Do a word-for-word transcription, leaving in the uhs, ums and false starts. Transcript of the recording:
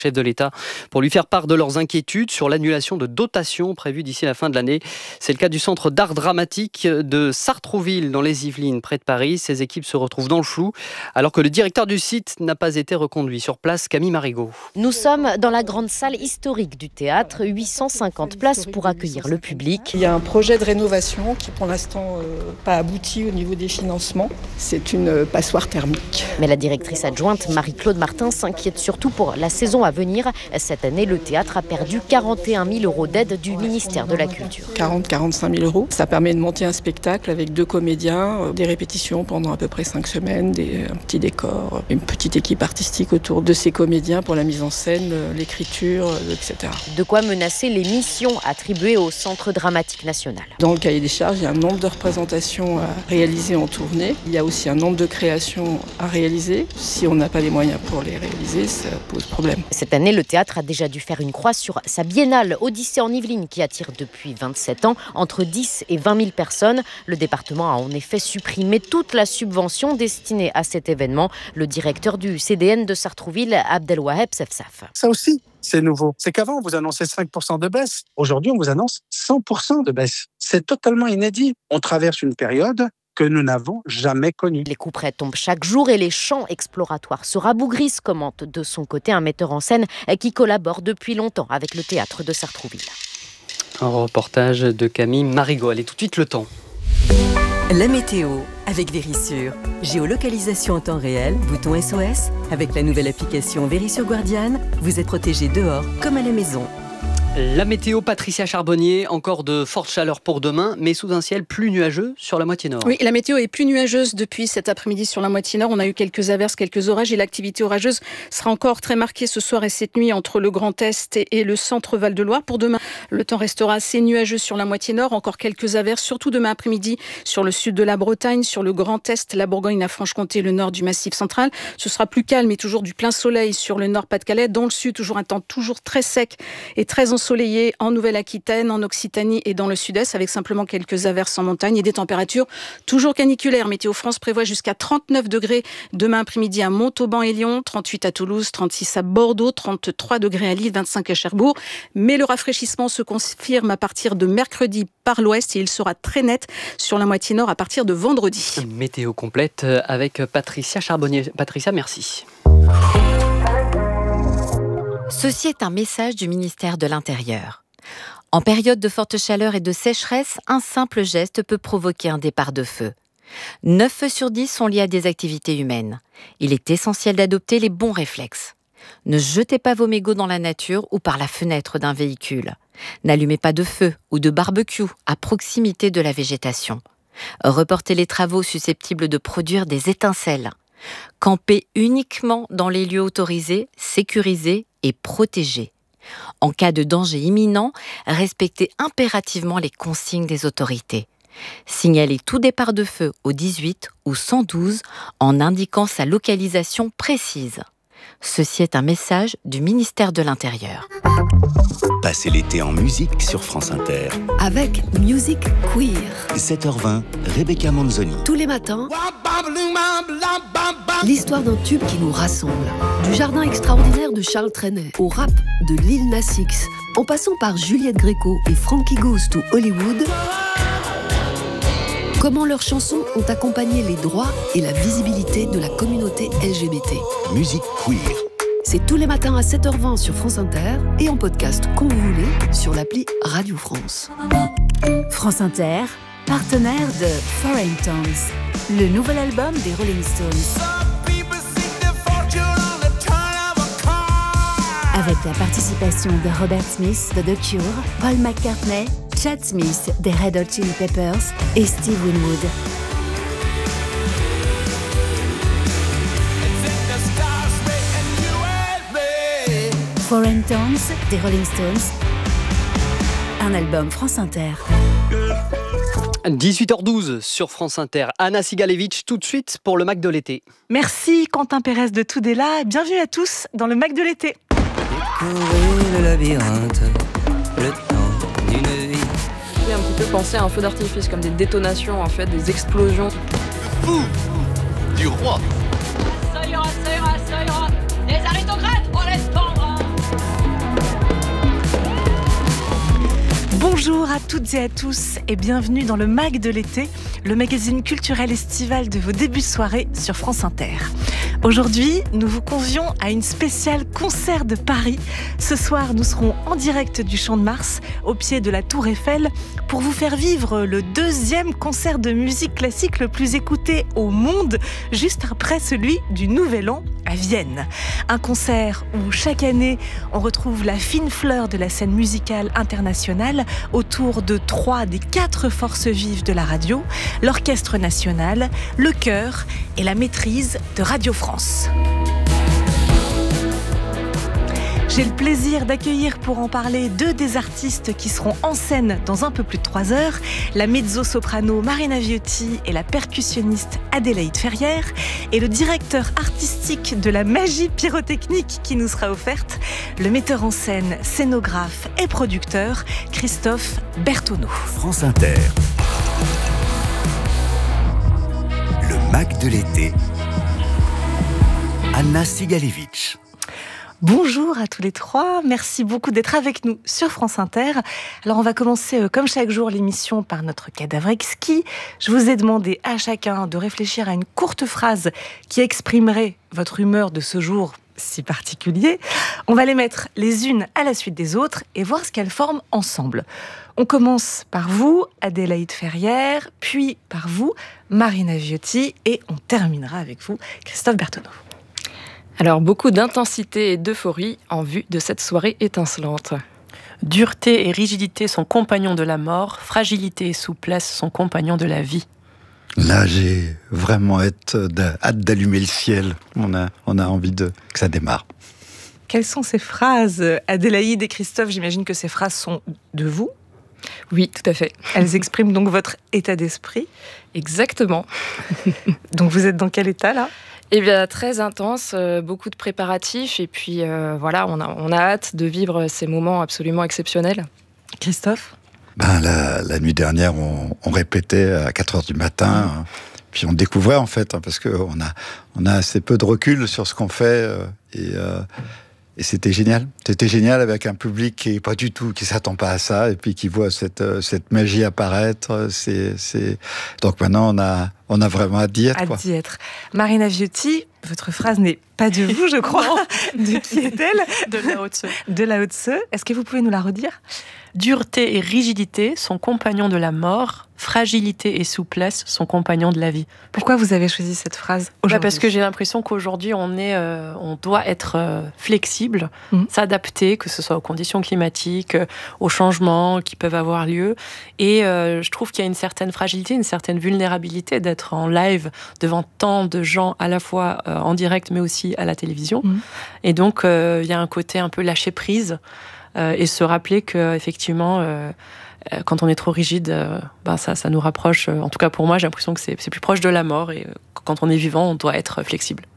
chef de l'État pour lui faire part de leurs inquiétudes sur l'annulation de dotations prévues d'ici la fin de l'année. C'est le cas du centre d'art dramatique de Sartrouville dans les Yvelines, près de Paris. Ces équipes se retrouvent dans le flou alors que le directeur du site n'a pas été reconduit. Sur place, Camille Marigot. Nous sommes dans la grande salle historique du théâtre, huit cent cinquante places pour accueillir le public. Il y a un projet de rénovation qui pour l'instant euh, pas abouti au niveau des financements. C'est une passoire thermique. Mais la directrice adjointe Marie-Claude Martin s'inquiète surtout pour la saison à venir. Cette année, le théâtre a perdu quarante et un mille euros d'aide du ministère de la Culture. quarante à quarante-cinq mille euros. Ça permet de monter un spectacle avec deux comédiens, des répétitions pendant à peu près cinq semaines, des, un petit décor, une petite équipe artistique autour de ces comédiens pour la mise en scène, l'écriture, et cetera. De quoi menacer les missions attribuées au Centre dramatique national. Dans le cahier des charges, il y a un nombre de représentations à réaliser en tournée. Il y a aussi un nombre de créations à réaliser. Si on n'a pas les moyens pour les réaliser, ça pose problème. Cette année, le théâtre a déjà dû faire une croix sur sa biennale Odyssée en Yvelines qui attire depuis vingt-sept ans entre dix et vingt mille personnes. Le département a en effet supprimé toute la subvention destinée à cet événement. Le directeur du C D N de Sartrouville, Abdelwaheb Sefsaf. Ça aussi, c'est nouveau. C'est qu'avant, on vous annonçait cinq pour cent de baisse. Aujourd'hui, on vous annonce cent pour cent de baisse. C'est totalement inédit. On traverse une période que nous n'avons jamais connue. Les couperets tombent chaque jour et les champs exploratoires se rabougrissent, commente de son côté un metteur en scène qui collabore depuis longtemps avec le théâtre de Sartrouville. Un reportage de Camille Marigot. Allez, tout de suite le temps. La météo avec Vérissure. Géolocalisation en temps réel, bouton S O S. Avec la nouvelle application Vérissure Guardian, vous êtes protégé dehors comme à la maison. La météo, Patricia Charbonnier, encore de fortes chaleurs pour demain, mais sous un ciel plus nuageux sur la moitié nord. Oui, la météo est plus nuageuse depuis cet après-midi sur la moitié nord. On a eu quelques averses, quelques orages et l'activité orageuse sera encore très marquée ce soir et cette nuit entre le Grand Est et le centre Val-de-Loire. Pour demain, le temps restera assez nuageux sur la moitié nord. Encore quelques averses, surtout demain après-midi sur le sud de la Bretagne, sur le Grand Est, la Bourgogne, la Franche-Comté, le nord du Massif central. Ce sera plus calme et toujours du plein soleil sur le nord Pas-de-Calais. Dans le sud, toujours un temps toujours très sec et très ensoleillé en Nouvelle-Aquitaine, en Occitanie et dans le sud-est, avec simplement quelques averses en montagne et des températures toujours caniculaires. Météo France prévoit jusqu'à trente-neuf degrés demain après-midi à Montauban et Lyon, trente-huit à Toulouse, trente-six à Bordeaux, trente-trois degrés à Lille, vingt-cinq à Cherbourg. Mais le rafraîchissement se confirme à partir de mercredi par l'ouest et il sera très net sur la moitié nord à partir de vendredi. Météo complète avec Patricia Charbonnier. Patricia, merci. Ceci est un message du ministère de l'Intérieur. En période de forte chaleur et de sécheresse, un simple geste peut provoquer un départ de feu. neuf feux sur dix sont liés à des activités humaines. Il est essentiel d'adopter les bons réflexes. Ne jetez pas vos mégots dans la nature ou par la fenêtre d'un véhicule. N'allumez pas de feu ou de barbecue à proximité de la végétation. Reportez les travaux susceptibles de produire des étincelles. Campez uniquement dans les lieux autorisés, sécurisés et protégés. En cas de danger imminent, respectez impérativement les consignes des autorités. Signalez tout départ de feu au dix-huit ou cent douze en indiquant sa localisation précise. Ceci est un message du ministère de l'Intérieur. Passez l'été en musique sur France Inter. Avec Music Queer. sept heures vingt, Rebecca Manzoni. Tous les matins, l'histoire d'un tube qui nous rassemble. Du jardin extraordinaire de Charles Trenet au rap de Lil Nas X, en passant par Juliette Gréco et Frankie Goes to Hollywood. Comment leurs chansons ont accompagné les droits et la visibilité de la communauté L G B T. Musique queer. C'est tous les matins à sept heures vingt sur France Inter et en podcast quand vous voulez sur l'appli Radio France. France Inter, partenaire de Foreign Tongues, le nouvel album des Rolling Stones. Avec la participation de Robert Smith de The Cure, Paul McCartney, Chad Smith des Red Hot Chili Peppers et Steve Winwood. Foreign Tongues des Rolling Stones, un album France Inter. dix-huit heures douze sur France Inter. Anna Sigalevitch, tout de suite pour le Mac de l'été. Merci Quentin Pérez de Tudela. Bienvenue à tous dans le Mac de l'été. Découvrez le labyrinthe, le temps d'une vie. J'ai un petit peu pensé à un feu d'artifice, comme des détonations en fait, des explosions. Le fou du roi. Ça ira, ça ira, ça ira. Les aristocrates, on laisse tendre. Bonjour à toutes et à tous et bienvenue dans le Mag de l'été, le magazine culturel estival de vos débuts de soirée sur France Inter. Aujourd'hui, nous vous convions à une spéciale concert de Paris. Ce soir, nous serons en direct du Champ de Mars, au pied de la Tour Eiffel, pour vous faire vivre le deuxième concert de musique classique le plus écouté au monde, juste après celui du Nouvel An à Vienne. Un concert où chaque année, on retrouve la fine fleur de la scène musicale internationale autour de trois des quatre forces vives de la radio, l'Orchestre national, le chœur et la maîtrise de Radio France. J'ai le plaisir d'accueillir pour en parler deux des artistes qui seront en scène dans un peu plus de trois heures, la mezzo-soprano Marina Viotti et la percussionniste Adélaïde Ferrière, et le directeur artistique de la magie pyrotechnique qui nous sera offerte, le metteur en scène, scénographe et producteur Christophe Bertonneau. France Inter. Le Mag de l'été. Anna Sigalevitch. Bonjour à tous les trois, merci beaucoup d'être avec nous sur France Inter. Alors on va commencer euh, comme chaque jour l'émission par notre cadavre exquis. Je vous ai demandé à chacun de réfléchir à une courte phrase qui exprimerait votre humeur de ce jour si particulier. On va les mettre les unes à la suite des autres et voir ce qu'elles forment ensemble. On commence par vous, Adélaïde Ferrière, puis par vous, Marina Viotti, et on terminera avec vous, Christophe Bertonneau. Alors, beaucoup d'intensité et d'euphorie en vue de cette soirée étincelante. Dureté et rigidité sont compagnons de la mort, fragilité et souplesse sont compagnons de la vie. Là, j'ai vraiment hâte d'allumer le ciel. On a, on a envie de, que ça démarre. Quelles sont ces phrases, Adélaïde et Christophe? J'imagine que ces phrases sont de vous. Oui, tout à fait. Elles expriment donc votre état d'esprit. Exactement. Donc vous êtes dans quel état là? Eh bien, très intense, euh, beaucoup de préparatifs, et puis euh, voilà, on a, on a hâte de vivre ces moments absolument exceptionnels. Christophe? Ben, la, la nuit dernière, on, on répétait à quatre heures du matin, mmh. puis on découvrait en fait, hein, parce qu'on a, on a assez peu de recul sur ce qu'on fait, euh, et, euh, et c'était génial. C'était génial avec un public qui est pas du tout, qui s'attend pas à ça, et puis qui voit cette, cette magie apparaître. C'est, c'est... Donc maintenant, on a... On a vraiment hâte d'y être. Hâte d'y être. Marina Viotti, votre phrase n'est pas de vous, je crois. De qui est-elle? De Lao Tse. De Lao Tse. Est-ce que vous pouvez nous la redire? Dureté et rigidité sont compagnons de la mort, fragilité et souplesse sont compagnons de la vie. Pourquoi vous avez choisi cette phrase aujourd'hui? Bah parce que j'ai l'impression qu'aujourd'hui, on, est, euh, on doit être euh, flexible, mmh. s'adapter, que ce soit aux conditions climatiques, euh, aux changements qui peuvent avoir lieu. Et euh, je trouve qu'il y a une certaine fragilité, une certaine vulnérabilité d'être en live devant tant de gens, à la fois euh, en direct, mais aussi à la télévision. Mmh. Et donc, il euh, y a un côté un peu lâcher prise. Euh, et se rappeler que effectivement, euh, quand on est trop rigide, euh, ben ça, ça nous rapproche. Euh, en tout cas pour moi, j'ai l'impression que c'est, c'est plus proche de la mort. Et euh, quand on est vivant, on doit être flexible.